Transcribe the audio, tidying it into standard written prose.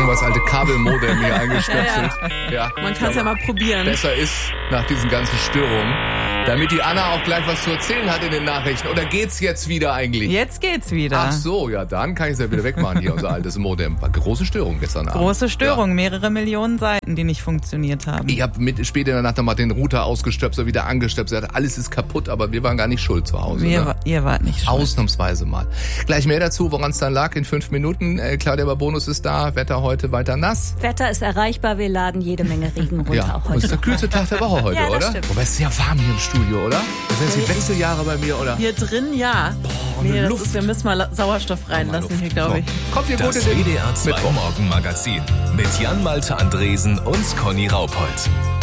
irgendwo das alte Kabelmodem hier eingestöpselt. Ja. Man kann es ja mal probieren. Besser ist nach diesen ganzen Störungen. Damit die Anna auch gleich was zu erzählen hat in den Nachrichten. Oder geht's jetzt wieder eigentlich? Jetzt geht's wieder. Ach so, ja, dann kann ich es ja wieder wegmachen hier, unser altes Modem. War große Störung gestern Abend. Große Störung, mehrere Millionen Seiten, die nicht funktioniert haben. Ich habe spät in der Nacht nochmal den Router ausgestöpselt, wieder angestöpselt. Alles ist kaputt, aber wir waren gar nicht schuld zu Hause. Ihr wart nicht schuld. Ausnahmsweise mal. Gleich mehr dazu, woran es dann lag in 5 Minuten. Claudia Bonus ist da. Wetter heute weiter nass. Wetter ist erreichbar. Wir laden jede Menge Regen runter. Auch heute. Das ist der kühlste Tag der Woche heute, ja, das oder? Stimmt. Wobei es ist sehr warm hier im Studio, oder? Das sind jetzt die Wechseljahre bei mir, oder? Hier drin, ja. Wir müssen mal Sauerstoff reinlassen hier, glaube ich. Kommt hier gut Das in den WDR 2 Morgenmagazin mit Jan-Malte Andresen und Conny Raupold.